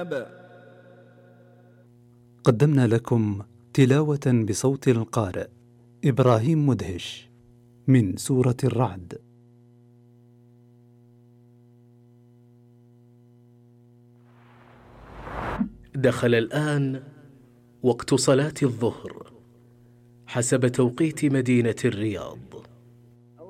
قدمنا لكم تلاوة بصوت القارئ إبراهيم مدهش من سورة الرعد. دخل الآن وقت صلاة الظهر حسب توقيت مدينة الرياض.